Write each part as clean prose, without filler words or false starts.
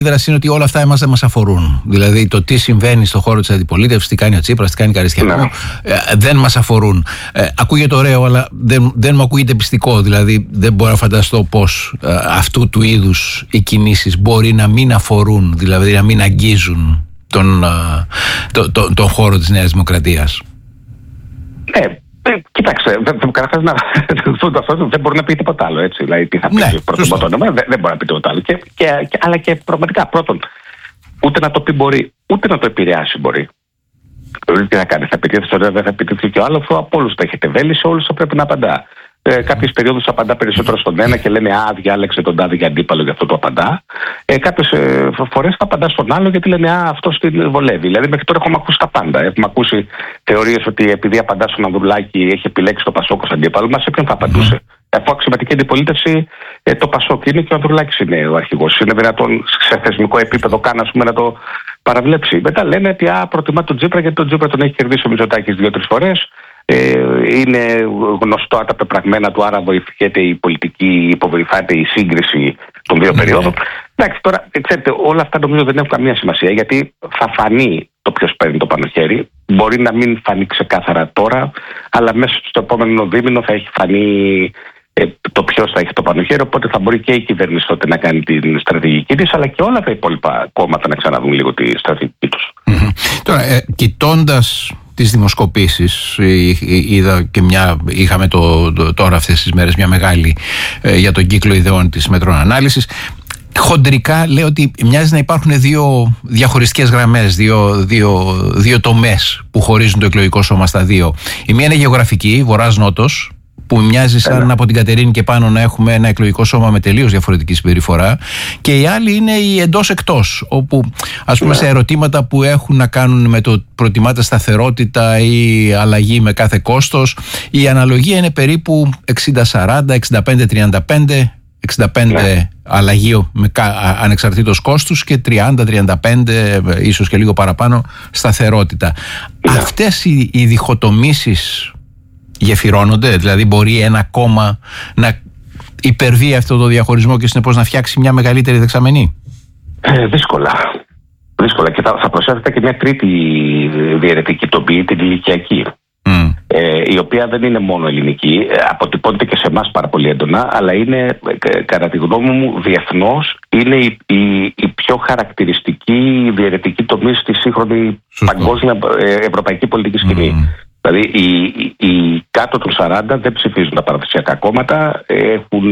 είναι ότι όλα αυτά εμάς δεν μας αφορούν. Δηλαδή το τι συμβαίνει στον χώρο της αντιπολίτευσης, τι κάνει ο Τσίπρας, τι κάνει η Καριστιανού, δεν μας αφορούν. Ακούγεται ωραίο, αλλά δεν μου ακούγεται πιστικό. Δηλαδή δεν μπορώ να φανταστώ πώς αυτού του είδους οι κινήσεις μπορεί να μην αφορούν, δηλαδή να μην αγγίζουν τον χώρο της Νέας Δημοκρατίας. Κοίταξε, καταρχάς δεν μπορεί να πει τίποτα άλλο, έτσι. Δηλαδή, τι θα πει πρώτον το όνομα, δεν μπορεί να πει τίποτα άλλο. Αλλά και πραγματικά, πρώτον, ούτε να το πει μπορεί, ούτε να το επηρεάσει μπορεί. Τι θα κάνει, θα επιτίθεται, δεν θα επιτίθεται και ο άλλο, αφού από όλους τα έχετε βέλει, σε όλους θα πρέπει να απαντά. Κάποιες περιόδους απαντά περισσότερο στον ένα και λένε διάλεξε τον τάδε για αντίπαλο, γι' αυτό το απαντά. Κάποιες φορές θα απαντά στον άλλο γιατί λένε αυτός την βολεύει. Δηλαδή, μέχρι τώρα έχουμε ακούσει τα πάντα. Έχουμε ακούσει θεωρίες ότι επειδή απαντά στον Ανδρουλάκη έχει επιλέξει το Πασόκ ως αντίπαλο. Μα σε ποιον θα απαντούσε? Αφού αξιωματική αντιπολίτευση το Πασόκ είναι και ο Ανδρουλάκης είναι ο αρχηγός. Είναι δυνατόν σε θεσμικό επίπεδο καν να το παραβλέψει? Μετά λένε ότι προτιμά τον Τσίπρα γιατί τον Τσίπρα τον έχει κερδίσει ο Μητσοτάκης 2-3 φορές. Είναι γνωστό από τα πεπραγμένα του, άρα βοηθιέται η πολιτική, υποβοηθάται η σύγκριση των δύο περιόδων. Εντάξει, τώρα, ξέρετε, όλα αυτά νομίζω δεν έχουν καμία σημασία, γιατί θα φανεί το ποιος παίρνει το πάνω χέρι. Μπορεί να μην φανεί ξεκάθαρα τώρα, αλλά μέσα στο επόμενο δίμηνο θα έχει φανεί το ποιος θα έχει το πάνω χέρι. Οπότε θα μπορεί και η κυβέρνηση τότε να κάνει την στρατηγική της, αλλά και όλα τα υπόλοιπα κόμματα να ξαναδούν λίγο τη στρατηγική τους. Τώρα, κοιτώντας τις δημοσκοπήσεις, είδα και είχαμε τώρα αυτές τις μέρες μια μεγάλη για τον κύκλο ιδεών της Μέτρων Ανάλυσης. Χοντρικά λέει ότι μοιάζει να υπάρχουν δύο διαχωριστικές γραμμές, δύο τομές που χωρίζουν το εκλογικό σώμα στα δύο. Η μία είναι γεωγραφική, βορράς-νότος, που μοιάζει σαν από την Κατερίνη και πάνω να έχουμε ένα εκλογικό σώμα με τελείως διαφορετική συμπεριφορά, και η άλλη είναι η εντός-εκτός, όπου ας πούμε σε ερωτήματα που έχουν να κάνουν με το προτιμάτε σταθερότητα ή αλλαγή με κάθε κόστος, η αναλογία είναι περίπου 60-40, 65-35, 65 αλλαγή ανεξαρτήτως κόστους και 30-35 ίσως και λίγο παραπάνω σταθερότητα. Αυτές οι διχοτομήσεις γεφυρώνονται? Δηλαδή μπορεί ένα κόμμα να υπερβεί αυτό το διαχωρισμό και συνεπώς να φτιάξει μια μεγαλύτερη δεξαμενή? Δύσκολα. Και θα προσέθετε και μια τρίτη διαιρετική τομή, την ηλικιακή, η οποία δεν είναι μόνο ελληνική, αποτυπώνεται και σε εμάς πάρα πολύ έντονα, αλλά είναι, κατά τη γνώμη μου, διεθνώς είναι η πιο χαρακτηριστική διαιρετική τομή στη σύγχρονη παγκόσμια ευρωπαϊκή πολιτική σκηνή. Δηλαδή οι κάτω των 40 δεν ψηφίζουν τα παραδοσιακά κόμματα, έχουν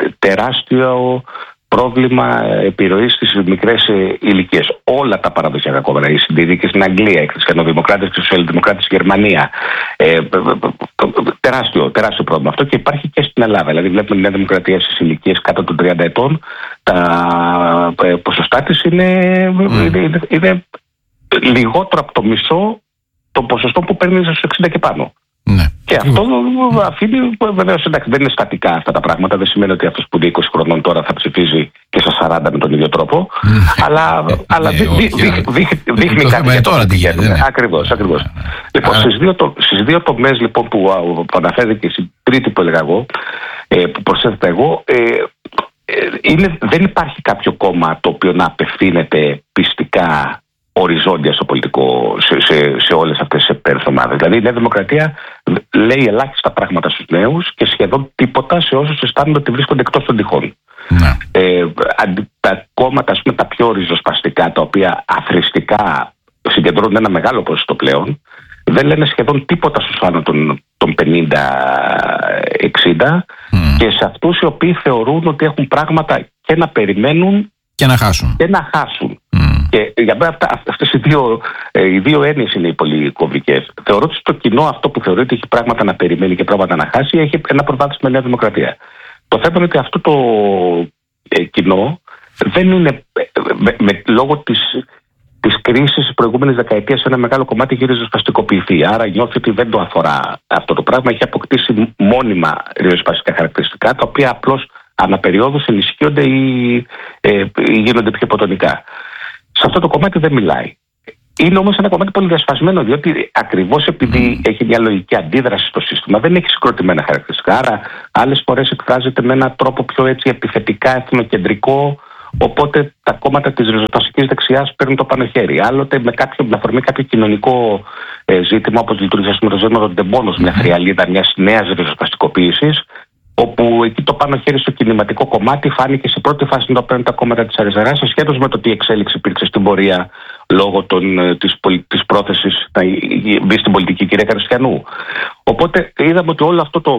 τεράστιο πρόβλημα επιρροής στις μικρές ηλικίες. Όλα τα παραδοσιακά κόμματα, οι συντηρητικές στην Αγγλία, οι χριστιανοδημοκράτες και οι σοσιαλδημοκράτες στη Γερμανία, τεράστιο πρόβλημα αυτό, και υπάρχει και στην Ελλάδα. Δηλαδή βλέπουμε τη Νέα Δημοκρατία στις ηλικίες κάτω των 30 ετών, τα ποσοστά της είναι λιγότερο από το μισό το ποσοστό που παίρνει στους 60 και πάνω. Και αυτό αφήνει, βεβαίως, εντάξει, δεν είναι στατικά αυτά τα πράγματα. Δεν σημαίνει ότι αυτός που είναι 20 χρονών τώρα θα ψηφίζει και στα 40 με τον ίδιο τρόπο. Αλλά δείχνει κάτι για τώρα τι γίνεται. Ακριβώς. Λοιπόν, στις δύο τομές λοιπόν, που αναφέρεται και στην τρίτη που έλεγα εγώ, που προσέθετα εγώ, δεν υπάρχει κάποιο κόμμα το οποίο να απευθύνεται πιστικά οριζόντια στο πολιτικό, σε όλες αυτές τις υπερθομάδες. Δηλαδή η Νέα Δημοκρατία λέει ελάχιστα πράγματα στους νέους και σχεδόν τίποτα σε όσους αισθάνονται ότι βρίσκονται εκτός των τυχών. Τα κόμματα, ας πούμε, τα πιο ριζοσπαστικά, τα οποία αθρηστικά συγκεντρώνουν ένα μεγάλο ποσοστό πλέον, δεν λένε σχεδόν τίποτα στους άνω των 50-60 και σε αυτούς οι οποίοι θεωρούν ότι έχουν πράγματα και να περιμένουν και να χάσουν. Και για μένα αυτές οι δύο έννοιες είναι οι πολύ κομβικές. Θεωρώ ότι το κοινό αυτό που θεωρεί ότι έχει πράγματα να περιμένει και πράγματα να χάσει έχει ένα προβάδισμα με Νέα Δημοκρατία. Το θέμα είναι ότι αυτό το κοινό δεν είναι, λόγω της κρίσης της προηγούμενης δεκαετίας, ένα μεγάλο κομμάτι έχει ριζοσπαστικοποιηθεί. Άρα νιώθει ότι δεν το αφορά αυτό το πράγμα. Έχει αποκτήσει μόνιμα ριζοσπαστικά χαρακτηριστικά, τα οποία απλώς αναπεριόδους ενισχύονται ή γίνονται πιο υποτονικά. Σε αυτό το κομμάτι δεν μιλάει. Είναι όμως ένα κομμάτι πολύ διασπασμένο, διότι ακριβώς επειδή έχει μια λογική αντίδραση στο σύστημα, δεν έχει συγκροτημένα χαρακτηριστικά. Άρα, άλλες φορές εκφράζεται με έναν τρόπο πιο έτσι επιθετικά εθνοκεντρικό, Οπότε τα κόμματα της ριζοσπαστικής δεξιάς παίρνουν το πάνω χέρι. Άλλοτε με αφορμή κάποιο κοινωνικό ζήτημα, όπως λειτουργήσε με το ζήτημα των ντεμπόνους, μια θριαλίδα μιας νέας ριζοσπαστικοποίησης, όπου εκεί το πάνω χέρι στο κινηματικό κομμάτι φάνηκε σε πρώτη φάση να το παίρνουν τα κόμματα της αριστεράς, ασχέτως με το τι εξέλιξη υπήρξε στην πορεία λόγω της πρόθεσης να μπει στην πολιτική κυρία Καριστιανού. Οπότε είδαμε ότι όλο αυτό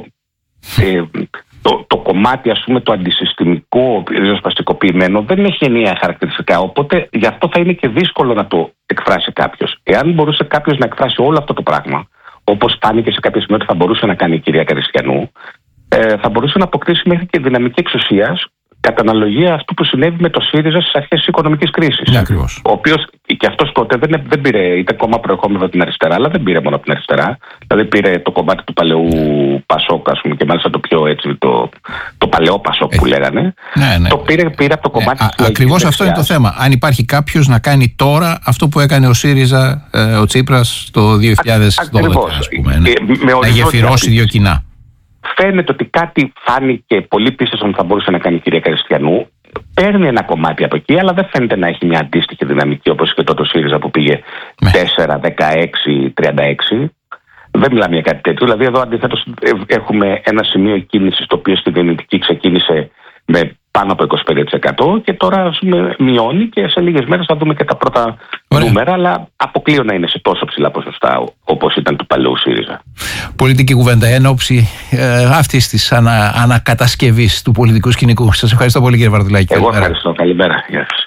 το κομμάτι, ας πούμε, το αντισυστημικό ριζοσπαστικοποιημένο δεν έχει ενιαία χαρακτηριστικά. Οπότε γι' αυτό θα είναι και δύσκολο να το εκφράσει κάποιος. Εάν μπορούσε κάποιος να εκφράσει όλο αυτό το πράγμα, όπως φάνηκε σε κάποια σημεία ότι θα μπορούσε να κάνει η κυρία Καριστιανού, θα μπορούσε να αποκτήσει μέχρι και δυναμική εξουσίας, κατά αναλογία αυτού που συνέβη με το ΣΥΡΙΖΑ στις αρχές της οικονομικής κρίσης. Ναι, ακριβώς. Ο οποίος και αυτός τότε δεν πήρε, ήταν κόμμα προερχόμενο από την αριστερά, αλλά δεν πήρε μόνο από την αριστερά. Δηλαδή πήρε το κομμάτι του παλαιού Πασόκ, ας πούμε, και μάλιστα το πιο έτσι, το παλαιό Πασόκ που λέγανε. Ναι. Το πήρε από το κομμάτι της. Ακριβώς αυτό είναι το θέμα. Αν υπάρχει κάποιος να κάνει τώρα αυτό που έκανε ο ΣΥΡΙΖΑ, ο Τσίπρας, το 2012, ας πούμε. Να γεφυρώσει δύο κοινά. Φαίνεται ότι κάτι φάνηκε, πολύ πίστευσαν ότι θα μπορούσε να κάνει η κυρία Καριστιανού. Παίρνει ένα κομμάτι από εκεί, αλλά δεν φαίνεται να έχει μια αντίστοιχη δυναμική όπως και τότε ο ΣΥΡΙΖΑ που πήγε 4, 16, 36. Δεν μιλάμε για κάτι τέτοιο. Δηλαδή, εδώ αντιθέτως έχουμε ένα σημείο κίνησης το οποίο στη δυνητική ξεκίνησε με πάνω από 25% και τώρα, ας πούμε, μειώνει και σε λίγες μέρες θα δούμε και τα πρώτα νούμερα, αλλά αποκλείω να είναι σε τόσο ψηλά ποσοστά όπως ήταν του παλαιού ΣΥΡΙΖΑ. Πολιτική κουβέντα εν ώψη αυτής της ανακατασκευής του πολιτικού σκηνικού. Σας ευχαριστώ πολύ, κύριε Βαρδουλάκη. Εγώ ευχαριστώ. Καλημέρα. Γεια σας.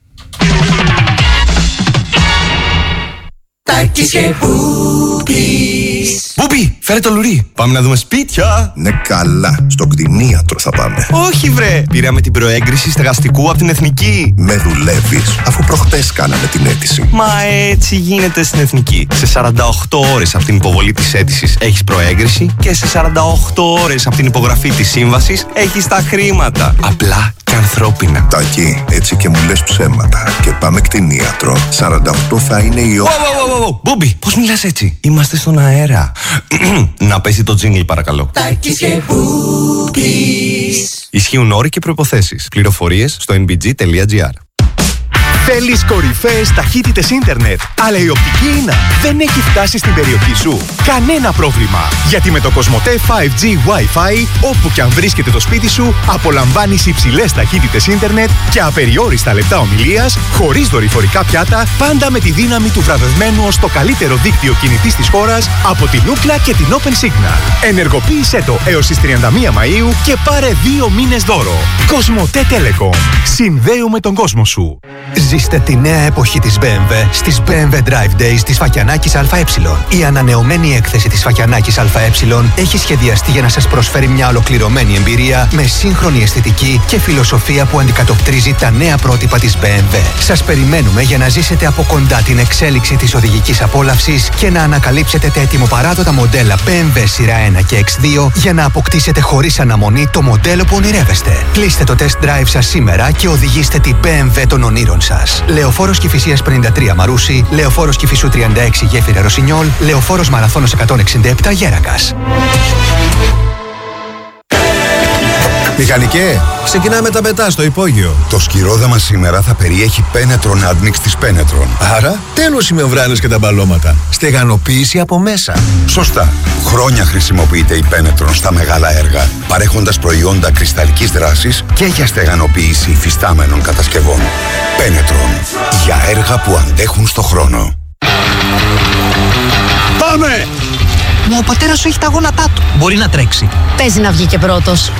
Τάκης και Μπούμπης. Μπούμπη, φέρε το λουρί. Πάμε να δούμε σπίτια. Ναι, καλά. Στο κτηνίατρο θα πάμε. Όχι, βρε. Πήραμε την προέγκριση στεγαστικού από την Εθνική. Με δουλεύεις, αφού προχτές κάναμε την αίτηση. Μα έτσι γίνεται στην Εθνική. Σε 48 ώρες από την υποβολή της αίτησης έχεις προέγκριση και σε 48 ώρες από την υπογραφή της σύμβασης έχεις τα χρήματα. Απλά και ανθρώπινα. Τάκη, έτσι και μου λες ψέματα. Και πάμε κτηνίατρο. 48 θα είναι η ώρα. Μπούμπη, πώς μιλάς έτσι? Είμαστε στον αέρα. Να πέσει το τζίνγκλ, παρακαλώ. Τάκης και Μπούμπης. Ισχύουν όροι και προϋποθέσεις. Πληροφορίες στο nbg.gr. Θέλεις κορυφαίες ταχύτητες ίντερνετ, αλλά η οπτική ίνα δεν έχει φτάσει στην περιοχή σου? Κανένα πρόβλημα, γιατί με το Κοσμοτέ 5G Wi-Fi, όπου και αν βρίσκεται το σπίτι σου, απολαμβάνεις υψηλές ταχύτητες ίντερνετ και απεριόριστα λεπτά ομιλίας, χωρίς δορυφορικά πιάτα, πάντα με τη δύναμη του βραβευμένου ως το καλύτερο δίκτυο κινητής της χώρας από την Ookla και την Open Signal. Ενεργοποίησέ το έως τις 31 Μαΐου και πάρε 2 μήνες δώρο. Κοσμοτέ Telecom. Συνδέουμε τον κόσμο σου. Ζήστε τη νέα εποχή της BMW στις BMW Drive Days της Φακιανάκης ΑΕ. Η ανανεωμένη έκθεση της Φακιανάκης ΑΕ έχει σχεδιαστεί για να σας προσφέρει μια ολοκληρωμένη εμπειρία με σύγχρονη αισθητική και φιλοσοφία που αντικατοπτρίζει τα νέα πρότυπα της BMW. Σας περιμένουμε για να ζήσετε από κοντά την εξέλιξη της οδηγικής απόλαυσης και να ανακαλύψετε τα ετοιμοπαράδοτα μοντέλα BMW σειρά 1 και X2 για να αποκτήσετε χωρίς αναμονή το μοντέλο που ονειρεύεστε. Κλείστε το test drive σας σήμερα και οδηγήστε την BMW των ονείρων σας. Λεωφόρος Κηφισίας 53 Μαρούσι, Λεωφόρος Κηφισού 36 Γέφυρα Ρωσινιόλ, Λεωφόρος Μαραθώνος 167 Γέρακας. Μηχανικέ, ξεκινάμε τα πετά στο υπόγειο. το σκυρόδαμα σήμερα θα περιέχει Πένετρον Admix της Πένετρον. Άρα, τέλος οι μεμβράνες και τα μπαλώματα. Στεγανοποίηση από μέσα. Σωστά. Χρόνια χρησιμοποιείται η Πένετρον στα μεγάλα έργα, παρέχοντας προϊόντα κρυσταλλικής δράσης και για στεγανοποίηση υφιστάμενων κατασκευών. Πένετρον. Για έργα που αντέχουν στο χρόνο. Πάμε! Μα ο πατέρας σου έχει τα γόνατά του. Μπορεί να τρέξει. Παίζει να βγει και πρώτος.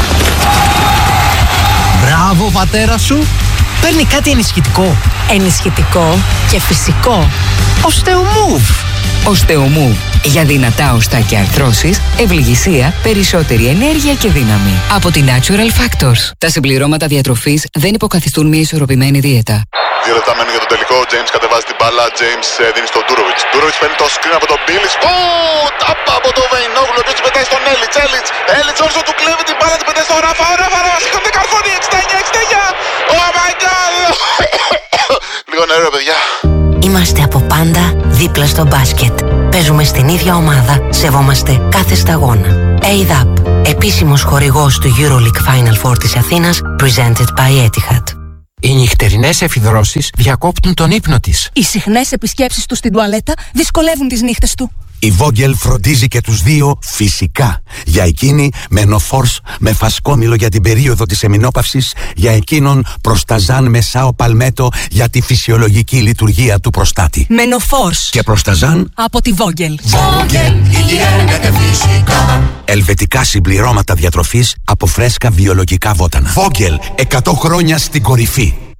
Μπράβο, πατέρα σου. Παίρνει κάτι ενισχυτικό. Ενισχυτικό και φυσικό. Οστεομούβ. Οστεομούβ. Για δυνατά οστά και αρθρώσεις, ευληγησία, περισσότερη ενέργεια και δύναμη. Από τη Natural Factors. Τα συμπληρώματα διατροφής δεν υποκαθιστούν μια ισορροπημένη δίαιτα. 2 λεπτά μένουν για τον τελικό. James κατεβάζει την μπάλα. James δίνει στον Ντούροβιτς. Ντούροβιτς παίρνει το screen από τον Μπίλης. Τάπα από τον Βεϊνόγλου, ο οποίος την πετάει στον Έλιτς. Έλιτς όρσο του κλέβει την μπάλα, την πετάει στον Ράφα. Σήκονται καρφώνει. 69. Oh my god. Λίγο νερό, παιδιά. Είμαστε από πάντα δίπλα στο μπάσκετ. Παίζουμε στην ίδια ομάδα, σεβόμαστε κάθε σταγόνα. ADAP, επίσημος χορηγός του EuroLeague Final Four της Αθήνας, presented by Etihad. Οι νυχτερινές εφιδρώσεις διακόπτουν τον ύπνο της. Οι συχνές επισκέψεις του στην τουαλέτα δυσκολεύουν τις νύχτες του. Η Vogel φροντίζει και τους δύο φυσικά. Για εκείνη Menopforce με φασκόμηλο για την περίοδο της εμεινόπαυσης, για εκείνον Προσταζάν με Σάο Παλμέτο για τη φυσιολογική λειτουργία του προστάτη. Menopforce και Προσταζάν από τη Vogel. Vogel, υγιένεται φυσικά. Ελβετικά συμπληρώματα διατροφής από φρέσκα βιολογικά βότανα. Vogel, 100 χρόνια στην κορυφή.